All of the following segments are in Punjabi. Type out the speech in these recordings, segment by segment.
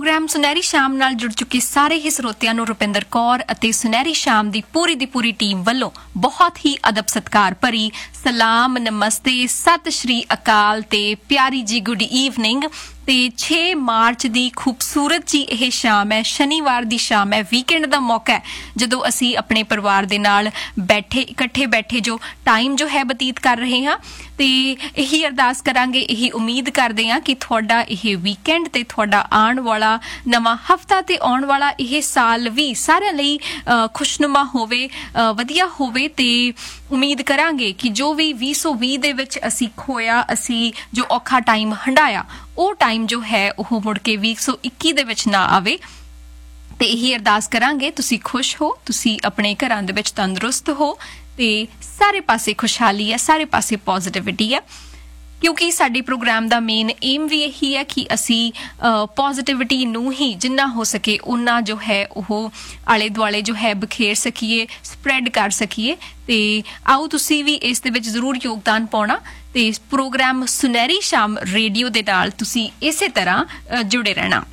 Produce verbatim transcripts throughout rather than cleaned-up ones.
प्रोग्राम सुनहरी शाम नाल जुड़ चुके सारे ही ਸਰੋਤਿਆਂ ਨੂੰ रुपिंदर कौर ਅਤੇ सुनहरी शाम ਦੀ पूरी ਦੀ पूरी टीम ਵੱਲੋਂ बहुत ही अदब सत्कार भरी सलाम नमस्ते सत श्री अकाल ते प्यारी जी गुड ईवनिंग। ਤੇ छे मार्च ਦੀ खूबसूरत जी ਇਹ ਸ਼ਾਮ ਹੈ, ਸ਼ਨੀਵਾਰ ਦੀ ਸ਼ਾਮ ਹੈ, ਵੀਕਐਂਡ ਦਾ ਮੌਕਾ ਹੈ ਜਦੋਂ ਅਸੀਂ ਆਪਣੇ ਪਰਿਵਾਰ ਦੇ ਨਾਲ ਬੈਠੇ ਇਕੱਠੇ ਬੈਠੇ ਜੋ ਟਾਈਮ ਜੋ ਹੈ ਬਤੀਤ ਕਰ ਰਹੇ ਹਾਂ। ਤੇ ਇਹੀ ਅਰਦਾਸ ਕਰਾਂਗੇ, ਇਹੀ ਉਮੀਦ ਕਰਦੇ ਹਾਂ ਕਿ ਤੁਹਾਡਾ ਇਹ ਵੀਕਐਂਡ ਤੇ ਤੁਹਾਡਾ ਆਉਣ ਵਾਲਾ ਨਵਾਂ ਹਫਤਾ ਤੇ ਆਉਣ ਵਾਲਾ ਇਹ ਸਾਲ ਵੀ ਸਾਰਿਆਂ ਲਈ ਖੁਸ਼ਨੁਮਾ ਹੋਵੇ, ਵਧੀਆ ਹੋਵੇ। ਤੇ ਉਮੀਦ ਕਰਾਂਗੇ ਕਿ ਜੋ ਵੀ ਵੀਹ ਸੌ ਵੀਹ ਦੇ ਵਿੱਚ ਅਸੀਂ ਖੋਇਆ, ਅਸੀਂ ਜੋ ਔਖਾ ਟਾਈਮ ਹੰਡਾਇਆ, ਉਹ ਟਾਈਮ ਜੋ ਹੈ ਉਹ ਮੁੜ ਕੇ ਵੀਹ ਸੌ ਇੱਕੀ ਦੇ ਵਿੱਚ ਨਾ ਆਵੇ। ਤੇ ਇਹੀ ਅਰਦਾਸ ਕਰਾਂਗੇ ਤੁਸੀਂ ਖੁਸ਼ ਹੋ, ਤੁਸੀਂ ਆਪਣੇ ਘਰਾਂ ਦੇ ਵਿੱਚ ਤੰਦਰੁਸਤ ਹੋ ਤੇ ਸਾਰੇ ਪਾਸੇ ਖੁਸ਼ਹਾਲੀ ਹੈ, ਸਾਰੇ ਪਾਸੇ ਪੋਜ਼ਿਟਿਵਿਟੀ ਹੈ। ਕਿਉਂਕਿ ਸਾਡੇ ਪ੍ਰੋਗਰਾਮ ਦਾ ਮੇਨ ਏਮ ਵੀ ਇਹੀ ਹੈ ਕਿ ਅਸੀਂ ਪੋਜ਼ਿਟਿਵਿਟੀ ਨੂੰ ਹੀ ਜਿੰਨਾ ਹੋ ਸਕੇ ਉਨਾ ਜੋ ਹੈ ਉਹ ਆਲੇ ਦੁਆਲੇ ਜੋ ਹੈ ਬਖੇਰ ਸਕੀਏ, ਸਪਰੈਡ ਕਰ ਸਕੀਏ। ਤੇ ਆਓ ਤੁਸੀਂ ਵੀ ਇਸ ਦੇ ਵਿੱਚ ਜ਼ਰੂਰ ਯੋਗਦਾਨ ਪਾਉਣਾ ਤੇ ਪ੍ਰੋਗਰਾਮ ਸੁਨਹਿਰੀ ਸ਼ਾਮ ਰੇਡੀਓ ਦੇ ਨਾਲ ਤੁਸੀਂ ਇਸੇ ਤਰ੍ਹਾਂ ਜੁੜੇ ਰਹਿਣਾ।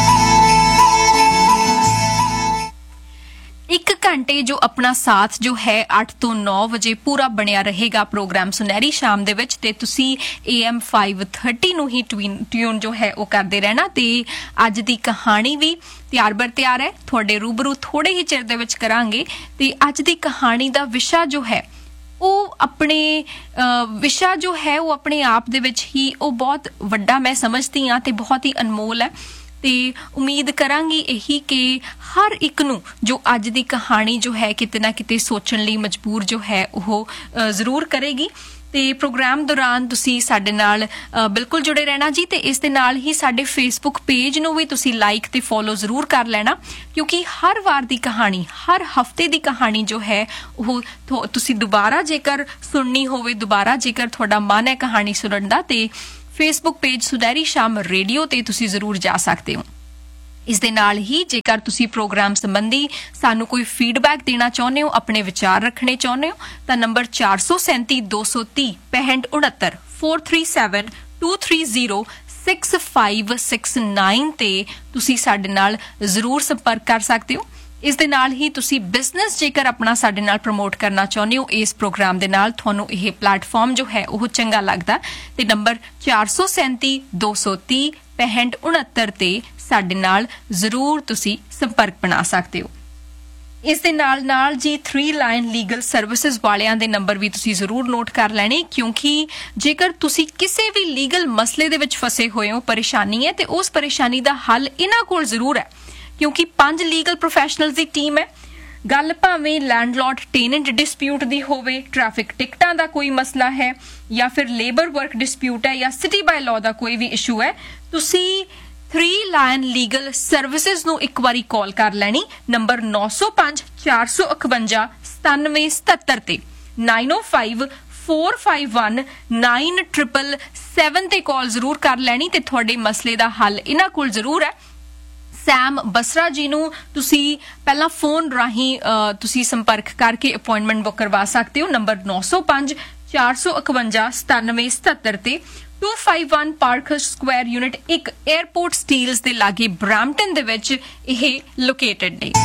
ਇੱਕ ਘੰਟੇ ਜੋ ਆਪਣਾ ਸਾਥ ਜੋ ਹੈ ਅੱਠ ਤੋਂ ਨੌ ਵਜੇ ਪੂਰਾ ਬਣਿਆ ਰਹੇਗਾ ਪ੍ਰੋਗਰਾਮ ਸੁਨਹਿਰੀ ਸ਼ਾਮ ਦੇ ਵਿੱਚ। ਤੇ ਤੁਸੀਂ ਏ ਐਮ ਫਾਈਵ ਥਰਟੀ ਨੂੰ ਹੀ ਟਿਊਨ ਜੋ ਹੈ ਉਹ ਕਰਦੇ ਰਹਿਣਾ। ਤੇ ਅੱਜ ਦੀ ਕਹਾਣੀ ਵੀ ਤਿਆਰ ਬਰ ਤਿਆਰ ਹੈ, ਤੁਹਾਡੇ ਰੂਬਰੂ ਥੋੜੇ ਹੀ ਚਿਰ ਦੇ ਵਿੱਚ ਕਰਾਂਗੇ। ਤੇ ਅੱਜ ਦੀ ਕਹਾਣੀ ਦਾ ਵਿਸ਼ਾ ਜੋ ਹੈ ਉਹ ਆਪਣੇ ਵਿਸ਼ਾ ਜੋ ਹੈ ਉਹ ਆਪਣੇ ਆਪ ਦੇ ਵਿੱਚ ਹੀ ਉਹ ਬਹੁਤ ਵੱਡਾ ਮੈਂ ਸਮਝਦੀ ਹਾਂ ਤੇ ਬਹੁਤ ਹੀ ਅਨਮੋਲ ਹੈ। ਤੇ ਉਮੀਦ ਕਰਾਂਗੀ ਇਹੀ ਕਿ ਹਰ ਇੱਕ ਨੂੰ ਜੋ ਅੱਜ ਦੀ ਕਹਾਣੀ ਜੋ ਹੈ ਕਿਤੇ ਨਾ ਕਿਤੇ ਸੋਚਣ ਲਈ ਮਜਬੂਰ ਜੋ ਹੈ ਉਹ ਜ਼ਰੂਰ ਕਰੇਗੀ। ਤੇ ਪ੍ਰੋਗਰਾਮ ਦੌਰਾਨ ਤੁਸੀਂ ਸਾਡੇ ਨਾਲ ਬਿਲਕੁਲ ਜੁੜੇ ਰਹਿਣਾ ਜੀ। ਤੇ ਇਸ ਦੇ ਨਾਲ ਹੀ ਸਾਡੇ ਫੇਸਬੁੱਕ ਪੇਜ ਨੂੰ ਵੀ ਤੁਸੀਂ ਲਾਈਕ ਤੇ ਫੋਲੋ ਜ਼ਰੂਰ ਕਰ ਲੈਣਾ, ਕਿਉਂਕਿ ਹਰ ਵਾਰ ਦੀ ਕਹਾਣੀ, ਹਰ ਹਫਤੇ ਦੀ ਕਹਾਣੀ ਜੋ ਹੈ ਉਹ ਤੁਸੀਂ ਦੁਬਾਰਾ ਜੇਕਰ ਸੁਣਨੀ ਹੋਵੇ, ਦੁਬਾਰਾ ਜੇਕਰ ਤੁਹਾਡਾ ਮਨ ਹੈ ਕਹਾਣੀ ਸੁਣਨ ਦਾ, ਤੇ ਫੇਸਬੁੱਕ ਪੇਜ ਸੁਨਹਿਰੀ ਸ਼ਾਮ ਰੇਡੀਓ ਤੇ ਤੁਸੀਂ ਜ਼ਰੂਰ ਜਾ ਸਕਦੇ ਹੋ। ਇਸ ਦੇ ਨਾਲ ਹੀ ਜੇਕਰ ਤੁਸੀਂ ਪ੍ਰੋਗਰਾਮ ਸੰਬੰਧੀ ਸਾਨੂੰ ਕੋਈ ਫੀਡਬੈਕ ਦੇਣਾ ਚਾਹੁੰਦੇ ਹੋ, ਆਪਣੇ ਵਿਚਾਰ ਰੱਖਣੇ ਚਾਹੁੰਦੇ ਹੋ, ਤਾਂ ਨੰਬਰ ਚਾਰ ਸੌ ਸੈਂਤੀ ਦੋ ਸੌ ਤੀਹ ਪੈਂਹਠ ਉਣਹੱਤਰ four three seven two three zero six five six nine ਤੇ ਤੁਸੀਂ ਸਾਡੇ ਨਾਲ ਜ਼ਰੂਰ ਸੰਪਰਕ ਕਰ ਸਕਦੇ ਹੋ। ਇਸ ਦੇ ਨਾਲ ਹੀ ਤੁਸੀਂ ਬਿਜ਼ਨਸ ਜੇਕਰ ਆਪਣਾ ਸਾਡੇ ਨਾਲ ਪ੍ਰਮੋਟ ਕਰਨਾ ਚਾਹੁੰਦੇ ਹੋ ਇਸ ਪ੍ਰੋਗਰਾਮ ਦੇ ਨਾਲ, ਤੁਹਾਨੂੰ ਇਹ ਪਲੇਟਫਾਰਮ ਜੋ ਹੈ ਉਹ ਚੰਗਾ ਲੱਗਦਾ, ਤੇ ਨੰਬਰ ਚਾਰ ਸੌ ਸੈਂਤੀ ਦੋ ਸੌ ਤੀਹ ਪੈਂਹਠ ਉਣਹੱਤਰ ਤੇ ਸਾਡੇ ਨਾਲ ਜ਼ਰੂਰ ਤੁਸੀਂ ਸੰਪਰਕ ਬਣਾ ਸਕਦੇ ਹੋ। ਇਸ ਦੇ ਨਾਲ ਨਾਲ ਜੀ ਥ੍ਰੀ ਲਾਇਨ ਲੀਗਲ ਸਰਵਿਸਿਜ਼ ਵਾਲਿਆਂ ਦੇ ਨੰਬਰ ਵੀ ਤੁਸੀਂ ਜ਼ਰੂਰ ਨੋਟ ਕਰ ਲੈਣੇ, ਕਿਉਂਕਿ ਜੇਕਰ ਤੁਸੀਂ ਕਿਸੇ ਵੀ ਲੀਗਲ ਮਸਲੇ ਦੇ ਵਿੱਚ ਫਸੇ ਹੋਏ ਹੋ, ਪਰੇਸ਼ਾਨੀ ਹੈ, ਤੇ ਉਸ ਪਰੇਸ਼ਾਨੀ ਦਾ ਹੱਲ ਇਹਨਾਂ ਕੋਲ ਜ਼ਰੂਰ ਹੈ। ਕਿਉਂਕਿ ਪੰਜ ਲੀਗਲ ਪ੍ਰੋਫੈਸ਼ਨਲਸ ਦੀ ਟੀਮ ਹੈ। ਗੱਲ ਭਾਵੇਂ ਲੈਂਡਲॉर्ड ਟੇਨੈਂਟ ਡਿਸਪਿਊਟ ਦੀ ਹੋਵੇ, ਟ੍ਰੈਫਿਕ ਟਿਕਟਾਂ ਦਾ ਕੋਈ ਮਸਲਾ ਹੈ, ਜਾਂ ਫਿਰ ਲੇਬਰ ਵਰਕ ਡਿਸਪਿਊਟ ਹੈ, ਜਾਂ ਸਿਟੀ ਬਾਈ ਲਾਅ ਦਾ ਕੋਈ ਵੀ ਇਸ਼ੂ ਹੈ, ਤੁਸੀਂ ਥ੍ਰੀ ਲਾਇਨ ਲੀਗਲ ਸਰਵਿਸਿਜ਼ ਨੂੰ ਇੱਕ ਵਾਰੀ ਕਾਲ ਕਰ ਲੈਣੀ ਨੰਬਰ ਨੌ ਸੌ ਪੰਜ ਚਾਰ ਸੌ ਇਕਵੰਜਾ ਸਤਾਨਵੇਂ ਸਤੱਤਰ ਤੇ ਨਾਈਨ ਓ five four five one nine triple seven ਤੇ ਕਾਲ ਜ਼ਰੂਰ ਕਰ ਲੈਣੀ ਤੇ ਤੁਹਾਡੇ ਮਸਲੇ ਦਾ ਹੱਲ ਇਹਨਾਂ ਕੋਲ ਜ਼ਰੂਰ ਹੈ। ਸੈਮ ਬਸਰਾ ਜੀ ਨੂੰ ਤੁਸੀਂ ਪਹਿਲਾਂ ਫੋਨ ਰਾਹੀਂ ਤੁਸੀਂ ਸੰਪਰਕ ਕਰਕੇ ਅਪਾਇੰਟਮੈਂਟ ਬੁੱਕ ਕਰਵਾ ਸਕਦੇ ਹੋ ਨੰਬਰ ਨੌ ਸੌ ਪੰਜ ਚਾਰ ਸੌ ਇਕਵੰਜਾ ਸਤਾਨਵੇਂ ਸਤੱਤਰ ਤੇ to five one ਪਾਰਕਹਰਸਟ Square unit ਇੱਕ 에ਅਰਪੋਰਟ ਸਟੀਲਸ ਦੇ ਲਾਗੇ ਬਰੈਂਪਟਨ ਦੇ ਵਿੱਚ ਇਹ ਲੋਕੇਟਡ ਨੇ।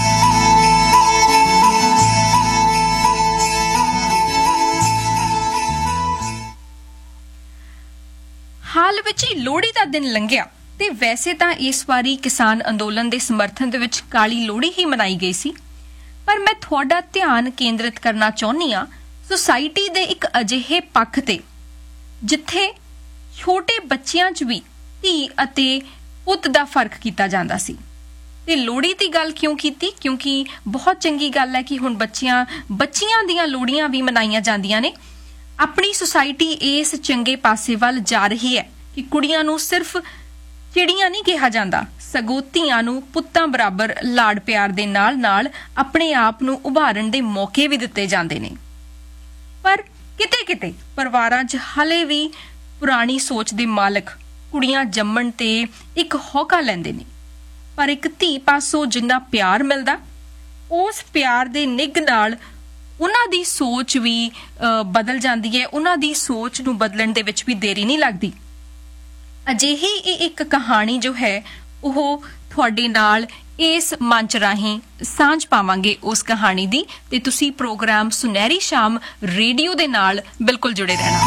ਹਾਲ ਵਿੱਚ ਹੀ ਲੋਹੜੀ ਦਾ ਦਿਨ ਲੰਘਿਆ ਤੇ ਵੈਸੇ ਤਾਂ ਇਸ ਵਾਰੀ ਕਿਸਾਨ ਅੰਦੋਲਨ ਦੇ ਸਮਰਥਨ ਦੇ ਵਿੱਚ ਕਾਲੀ ਲੋਹੜੀ ਹੀ ਮਨਾਈ ਗਈ ਸੀ, ਪਰ ਮੈਂ ਤੁਹਾਡਾ ਧਿਆਨ ਕੇਂਦਰਿਤ ਕਰਨਾ ਚਾਹੁੰਦੀ ਹਾਂ ਸੁਸਾਇਟੀ ਦੇ ਇੱਕ ਅਜਿਹੇ ਪੱਖ ਤੇ ਜਿੱਥੇ ਛੋਟੇ ਬੱਚਿਆਂ 'ਚ ਵੀ ਧੀ ਅਤੇ ਪੁੱਤ ਦਾ ਫਰਕ ਕੀਤਾ ਜਾਂਦਾ ਸੀ। ਤੇ ਲੋਹੜੀ ਦੀ ਗੱਲ ਕਿਉਂ ਕੀਤੀ? ਕਿਉਂਕਿ ਬਹੁਤ ਚੰਗੀ ਗੱਲ ਹੈ ਕਿ ਹੁਣ ਬੱਚਿਆਂ ਬੱਚੀਆਂ ਦੀਆਂ ਲੋਹੜੀਆਂ ਵੀ ਮਨਾਈਆਂ ਜਾਂਦੀਆਂ ਨੇ। ਆਪਣੀ ਸੁਸਾਇਟੀ ਇਸ ਚੰਗੇ ਪਾਸੇ ਵੱਲ ਜਾ ਰਹੀ ਹੈ ਕਿ ਕੁੜੀਆਂ ਨੂੰ ਸਿਰਫ ਚਿੜੀਆਂ ਨਹੀਂ ਕਿਹਾ ਜਾਂਦਾ, ਸਗੋਂ ਧੀਆਂ ਨੂੰ ਪੁੱਤਾਂ ਬਰਾਬਰ ਲਾਡ ਪਿਆਰ ਦੇ ਨਾਲ ਨਾਲ ਆਪਣੇ ਆਪ ਨੂੰ ਉਭਾਰਨ ਦੇ ਮੌਕੇ ਵੀ ਦਿੱਤੇ ਜਾਂਦੇ ਨੇ। ਪਰ ਕਿਤੇ ਕਿਤੇ ਪਰਿਵਾਰਾਂ 'ਚ ਹਲੇ ਵੀ ਪੁਰਾਣੀ ਸੋਚ ਦੇ ਮਾਲਕ ਕੁੜੀਆਂ ਜੰਮਣ ਤੇ ਇੱਕ ਹੌਕਾ ਲੈਂਦੇ ਨੇ, ਪਰ ਇੱਕ ਧੀ ਪਾਸੋਂ ਜਿੰਨਾ ਪਿਆਰ ਮਿਲਦਾ ਉਸ ਪਿਆਰ ਦੇ ਨਿੱਘ ਨਾਲ ਉਹਨਾਂ ਦੀ ਸੋਚ ਵੀ ਬਦਲ ਜਾਂਦੀ ਹੈ, ਉਹਨਾਂ ਦੀ ਸੋਚ ਨੂੰ ਬਦਲਣ ਦੇ ਵਿੱਚ ਵੀ ਦੇਰੀ ਨਹੀਂ ਲੱਗਦੀ। ਅਜਿਹੀ ਇੱਕ ਕਹਾਣੀ ਜੋ ਹੈ ਉਹ ਤੁਹਾਡੇ ਨਾਲ ਇਸ ਮੰਚ ਰਾਹੀਂ ਸਾਂਝ ਪਾਵਾਂਗੇ ਉਸ ਕਹਾਣੀ ਦੀ ਤੇ ਤੁਸੀਂ ਪ੍ਰੋਗਰਾਮ ਸੁਨਹਿਰੀ ਸ਼ਾਮ ਰੇਡੀਓ ਦੇ ਨਾਲ ਬਿਲਕੁਲ ਜੁੜੇ ਰਹਿਣਾ।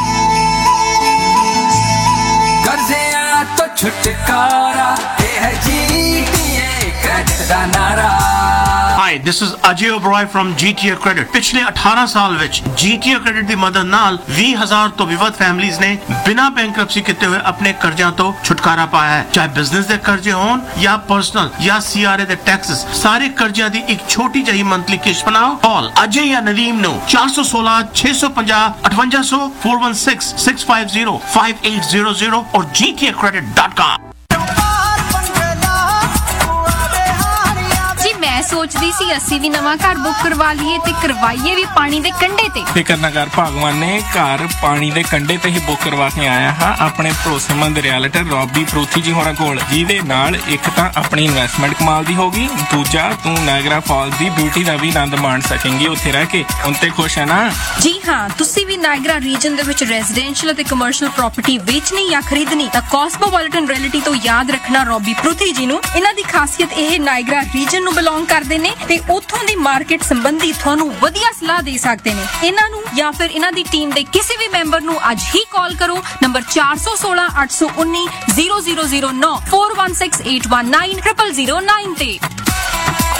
ਕਰਜ਼ਿਆਂ ਤੋਂ ਛੁਟਕਾਰਾ ਇਹ ਹੈ ਜੀ ਟੀ ਏ ਕ੍ਰੈਡਿਟ ਦਾ ਨਾਰਾ। Hi, this is Ajay Oberoi from G T A Credit. ਪਿਛਲੇ ਅਠਾਰਾਂ ਸਾਲ ਵਿੱਚ G T A Credit ਦੀ ਮਦਦ ਨਾਲ ਵੀਹ ਹਜ਼ਾਰ ਤੋਂ ਵੀ ਵੱਧ ਫੈਮਲੀਆਂ ਨੇ ਬਿਨਾਂ ਬੈਂਕਰਪਸੀ ਕੀਤੇ ਹੋਏ ਆਪਣੇ ਕਰਜ਼ਿਆਂ ਤੋਂ ਛੁਟਕਾਰਾ ਪਾਇਆ ਹੈ। ਚਾਹੇ ਬਿਜ਼ਨਸ ਦੇ ਕਰਜ਼ੇ ਹੋਣ ਜਾਂ ਪਰਸਨਲ ਜਾਂ ਸੀ ਆਰ ਏ ਦੇ ਟੈਕਸਸ, ਸਾਰੇ ਕਰਜ਼ਿਆਂ ਦੀ ਇੱਕ ਛੋਟੀ ਜਿਹੀ ਮੰਥਲੀ ਕਿਸ਼ਤ ਬਣਾਓ। ਕਾਲ ਅਜੇ ਜਾਂ ਨਦੀਮ ਨੂੰ ਚਾਰ ਸੌ ਸੋਲਾਂ ਛੇ ਸੌ ਪੰਜਾਹ ਅਠਵੰਜਾ ਸੌ four one six six five zero five eight zero zero or g t a credit dot com। ਮੈਂ ਸੋਚਦੀ ਸੀ ਅਸੀਂ ਵੀ ਨਵਾਂ ਘਰ ਬੁੱਕ ਕਰਵਾ ਲਈਏ ਤੇ ਕਰਵਾਈਏ ਵੀ ਪਾਣੀ ਦੇ ਕੰਢੇ ਤੇ। ਫਿਕਰ ਨਾ ਕਰ ਭਗਵਾਨ ਨੇ ਘਰ ਪਾਣੀ ਦੇ ਕੰਢੇ ਤੇ ਹੀ ਬੁੱਕ ਕਰਵਾ ਕੇ ਆਇਆ ਹਾਂ ਆਪਣੇ ਭਰੋਸੇਮੰਦ ਰਿਐਲਟਰ ਰੌਬੀ ਪ੍ਰੂਥੀ ਜੀ ਹੋਰਾਂ ਕੋਲ, ਜਿਹਦੇ ਨਾਲ ਇੱਕ ਤਾਂ ਆਪਣੀ ਇਨਵੈਸਟਮੈਂਟ ਕਮਾਲ ਦੀ ਹੋਗੀ, ਦੂਜਾ ਤੂੰ ਨਾਇਗਰਾ ਫਾਲਸ ਦੀ ਬਿਊਟੀ ਦਾ ਵੀ ਆਨੰਦ ਮਾਣ ਸਕੇਂਗੀ ਉੱਥੇ ਰਹਿ ਕੇ। ਹੁਣ ਤੇ ਖੁਸ਼ ਹੈ ਨਾ? ਜੀ ਹਾਂ, ਤੁਸੀਂ ਵੀ ਨਾਇਗਰਾ ਰੀਜਨ ਦੇ ਵਿੱਚ ਰੈਜ਼ੀਡੈਂਸ਼ੀਅਲ ਅਤੇ ਕਮਰਸ਼ੀਅਲ ਪ੍ਰਾਪਰਟੀ ਵੇਚਣੀ ਜਾਂ ਖਰੀਦਣੀ ਤਾਂ ਕਾਸਮੋਪੋਲਿਟਨ ਰਿਐਲਿਟੀ ਤੋਂ ਯਾਦ ਰੱਖਣਾ ਰੌਬੀ ਪ੍ਰੂਥੀ ਜੀ ਨੂੰ। ਇਹਨਾਂ ਦੀ ਖਾਸੀਅਤ ਇਹ ਨਾਇਗਰਾ ਰੀਜਨ ਨੂੰ ਬਿਲੋਂਗ ਕਰਦੇ ਨੇ ਤੇ ਉੱਥੋਂ ਦੀ ਮਾਰਕੀਟ ਸੰਬੰਧੀ ਤੁਹਾਨੂੰ ਵਧੀਆ ਸਲਾਹ ਦੇ ਸਕਦੇ ਨੇ। ਇਹਨਾਂ ਨੂੰ ਜਾਂ ਫਿਰ ਇਹਨਾਂ ਦੀ ਟੀਮ ਦੇ ਕਿਸੇ ਵੀ ਮੈਂਬਰ ਨੂੰ ਅੱਜ ਹੀ ਕਾਲ ਕਰੋ ਨੰਬਰ ਚਾਰ ਸੌ ਸੋਲਾਂ ਅੱਠ ਸੌ ਉੱਨੀ ਜ਼ੀਰੋ ਜ਼ੀਰੋ ਜ਼ੀਰੋ ਨੌ four one six eight one nine zero zero zero nine ਤੇ।